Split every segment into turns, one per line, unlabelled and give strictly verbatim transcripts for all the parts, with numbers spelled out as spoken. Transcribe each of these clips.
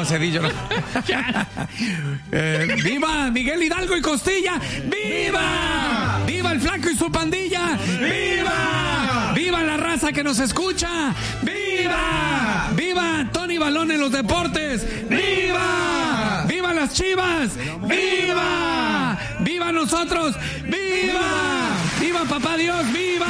Cedillo. ¿No? eh, ¡Viva Miguel Hidalgo y Costilla! ¡Viva! ¡Viva el Flaco y su pandilla! ¡Viva! ¡Viva la raza que nos escucha! ¡Viva! ¡Viva Tony Balón en los deportes! ¡Viva! ¡Viva las Chivas! ¡Viva! ¡Viva nosotros! ¡Viva! ¡Viva papá Dios! ¡Viva!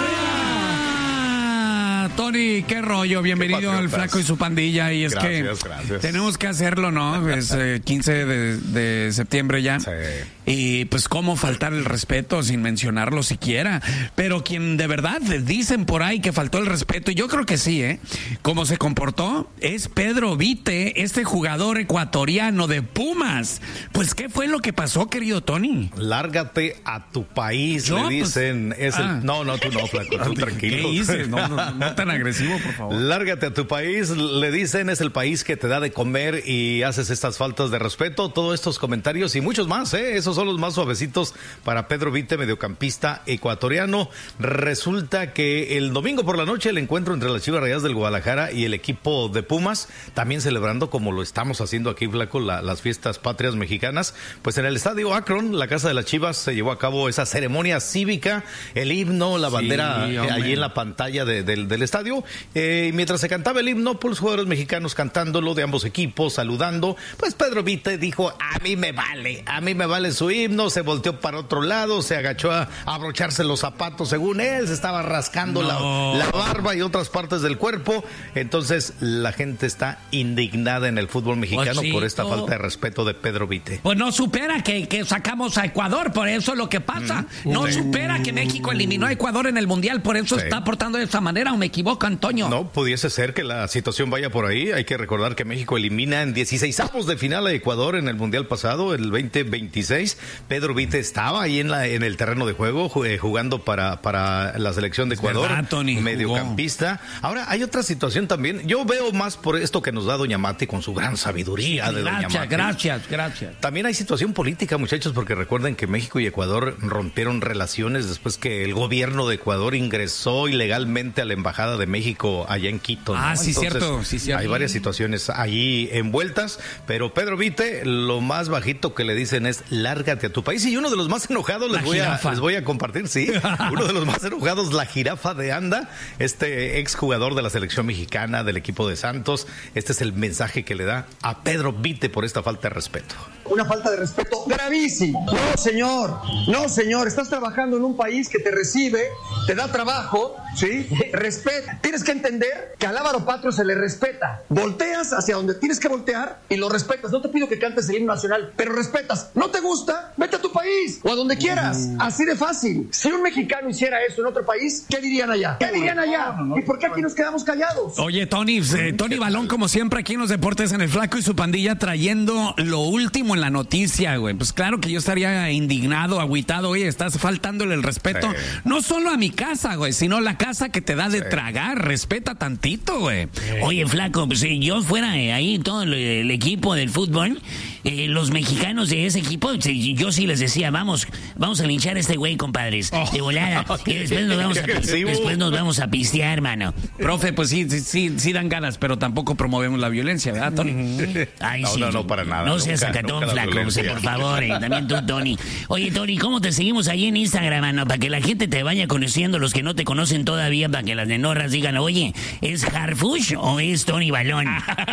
Tony, qué rollo, bienvenido al Flaco y su pandilla. Y es gracias, que gracias. Tenemos que hacerlo, ¿no? Es eh, quince de, de septiembre ya. Sí. Y pues cómo faltar el respeto sin mencionarlo siquiera. Pero quien de verdad dicen por ahí que faltó el respeto, y yo creo que sí, ¿eh? Cómo se comportó, es Pedro Vite, este jugador ecuatoriano de Pumas. Pues, ¿qué fue lo que pasó, querido Tony?
Lárgate a tu país,
¿Yo?
le dicen.
Pues,
es
ah.
el... No, no, tú no, Flaco, tú tranquilo.
¿Qué hice? No, no, no tan agresivo, por favor.
Lárgate a tu país, le dicen, es el país que te da de comer y haces estas faltas de respeto. Todos estos comentarios y muchos más, ¿eh? Esos son los más suavecitos para Pedro Vite, mediocampista ecuatoriano. Resulta que el domingo por la noche el encuentro entre las Chivas Rayadas del Guadalajara y el equipo de Pumas, también celebrando como lo estamos haciendo aquí, Flaco, la, las fiestas patrias mexicanas, pues en el estadio Akron, la casa de las Chivas, se llevó a cabo esa ceremonia cívica, el himno, la bandera sí, eh, allí en la pantalla de, de, del estadio. Eh, mientras se cantaba el himno, por los jugadores mexicanos cantándolo de ambos equipos, saludando, pues Pedro Vite dijo, a mí me vale, a mí me vale su himno, se volteó para otro lado, se agachó a, a abrocharse los zapatos, según él, se estaba rascando no. la, la barba y otras partes del cuerpo. Entonces la gente está indignada en el fútbol mexicano pues sí, por esta no. falta de respeto de Pedro Vite.
Pues no supera que, que sacamos a Ecuador, por eso es lo que pasa. Mm. No sí. supera que México eliminó a Ecuador en el Mundial, por eso sí. está portando de esa manera, ¿o me equivoco, Antonio?
No, pudiese ser que la situación vaya por ahí. Hay que recordar que México elimina en dieciseisavos de final a Ecuador en el Mundial pasado, el veinte veintiséis. Pedro Vite estaba ahí en la en el terreno de juego jugando para, para la selección de Ecuador,
verdad, Tony,
mediocampista. Jugó. Ahora, hay otra situación también. Yo veo más por esto que nos da Doña Mati con su gran sabiduría de
gracias,
Doña Mati.
Gracias, gracias.
También hay situación política, muchachos, porque recuerden que México y Ecuador rompieron relaciones después que el gobierno de Ecuador ingresó ilegalmente a la embajada de México allá en Quito, ¿no?
Ah, sí,
Entonces,
cierto, sí, cierto.
Hay varias situaciones allí envueltas, pero Pedro Vite, lo más bajito que le dicen es lárgate a tu país. Y uno de los más enojados les voy, a, les voy a compartir, sí, uno de los más enojados, la jirafa de Anda, este exjugador de la selección mexicana, del equipo de Santos. Este es el mensaje que le da a Pedro Vite por esta falta de respeto.
Una falta de respeto gravísima. No, señor, no, señor, estás trabajando en un país que te recibe, te da trabajo, ¿sí? Respeta. Tienes que entender que al Ávaro Patrio se le respeta. Volteas hacia donde tienes que voltear y lo respetas. No te pido que cantes el himno nacional, pero respetas. ¿No te gusta? Vete a tu país o a donde quieras. Así de fácil. Si un mexicano hiciera eso en otro país, ¿qué dirían allá? ¿Qué dirían allá? ¿Y por qué aquí nos quedamos callados?
Oye, Tony, eh, Tony Balón, como siempre, aquí en los deportes, en el Flaco y su pandilla, trayendo lo último en la noticia, güey. Pues claro que yo estaría indignado, agüitado. Oye, estás faltándole el respeto, sí. no solo a mi casa, güey, sino la casa que te da de sí. tragar. Respeta tantito, güey.
Sí. Oye, Flaco, pues si yo fuera eh, ahí todo el, el equipo del fútbol, eh, los mexicanos de ese equipo, yo sí les decía, vamos, vamos a linchar a este güey, compadres, oh. de volada. Y después nos vamos a, después nos vamos a pistear, hermano.
Profe, pues sí, sí, sí, sí dan ganas, pero tampoco promovemos la violencia, ¿verdad, Tony?
Ay,
no,
sí.
no, no, para nada.
No seas sacatón, Flaco, por favor, eh, también tú, Tony. Oye, Tony, ¿cómo te seguimos ahí en Instagram, mano? Para que la gente te vaya conociendo, los que no te conocen todavía, para que las nenorras digan, oye, ¿es Harfush o es Tony Balón?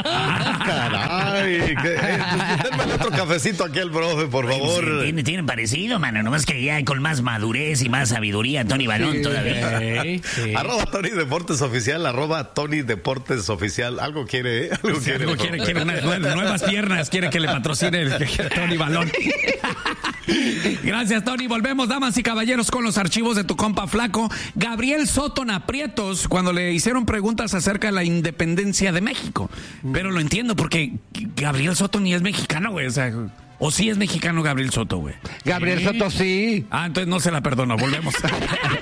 Caray, que, eh, denme otro cafecito aquí al profe, por favor.
Pues, tiene, tienen parecido, mano, nomás que ya con más madurez y más sabiduría, Tony Balón sí, todavía.
Sí, sí. Arroba Tony Deportes Oficial, arroba Tony Deportes Oficial. Algo quiere, ¿eh? Algo
sí,
quiere.
Algo quiere, quiere unas nuevas piernas, quiere que le patrocine el, el Tony Balón. Gracias, Tony. Volvemos, damas y caballeros, con los archivos de tu compa Flaco. Gabriel Soto Aprietos, cuando le hicieron preguntas acerca de la independencia de México. Pero lo entiendo, porque Gabriel Soto ni es mexicano, güey. O sea, o sí es mexicano Gabriel Soto, güey.
Gabriel
¿Sí?
Soto sí.
Ah, entonces no se la perdono. Volvemos.